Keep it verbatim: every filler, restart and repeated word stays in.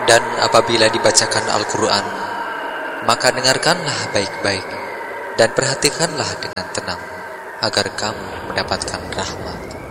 Dan apabila dibacakan Al-Quran, maka dengarkanlah baik-baik dan perhatikanlah dengan tenang, agar kamu mendapatkan rahmat.